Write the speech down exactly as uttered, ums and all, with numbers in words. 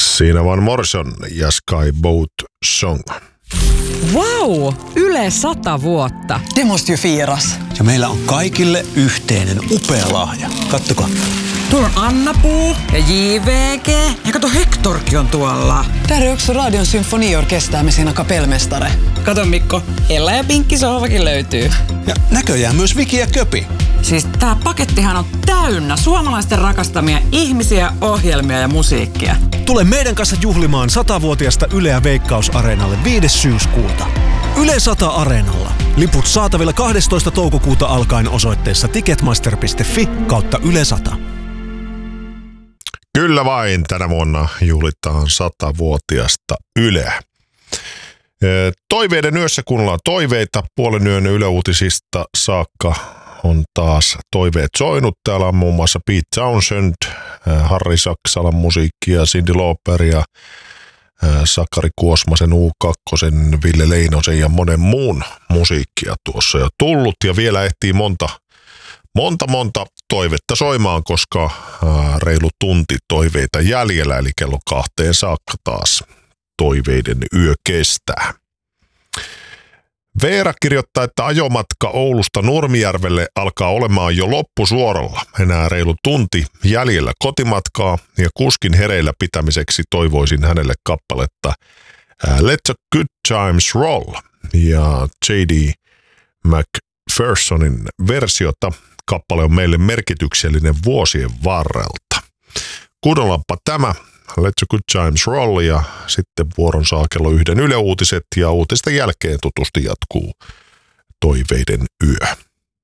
Siinä Van Morrison ja Skyboat Song. Wow! Yle sata vuotta. Det måste ju firas. Ja meillä on kaikille yhteinen upea lahja. Kattokaa. Tuolla on Anna-Puu ja J V G. Ja kato, Hectorkin on tuolla. Där är också Radion symfoniorkester med sina kapellmästare. Kato Mikko, Ella ja Pinkki sohvakin löytyy. Ja näköjään myös Viki ja Köpi. Siis tää pakettihan on täynnä suomalaisten rakastamia ihmisiä, ohjelmia ja musiikkia. Tule meidän kanssa juhlimaan satavuotiaasta Yleä Veikkaus-areenalle viides syyskuuta. Yle sata Areenalla. Liput saatavilla kahdestoista toukokuuta alkaen osoitteessa ticketmaster piste fi kautta Yle sata. Kyllä vain, tänä vuonna juhlitaan satavuotiasta Yleä. Toiveiden yössä kuunnellaan toiveita. Puolen yön Yle Uutisista saakka on taas toiveet soinut. Täällä on muun muassa Pete Townshend, Harri Saksalan musiikkia, Cyndi Lauper ja Sakari Kuosmasen, U kaksi, Ville Leinosen ja monen muun musiikkia tuossa jo tullut. Ja vielä ehtii monta, monta, monta toivetta soimaan, koska reilu tunti toiveita jäljellä, eli kello kahteen saakka taas toiveiden yö kestää. Veera kirjoittaa, että ajomatka Oulusta Nurmijärvelle alkaa olemaan jo loppusuoralla. Enää reilu tunti jäljellä kotimatkaa ja kuskin hereillä pitämiseksi toivoisin hänelle kappaletta Let a Good Times Roll ja J D McPhersonin versiota. Kappale on meille merkityksellinen vuosien varrelta. Kuunnellaanpa tämä Let a Good Times Roll ja sitten vuoron saa kello yhden Yle Uutiset ja uutisten jälkeen tutusti jatkuu toiveiden yö.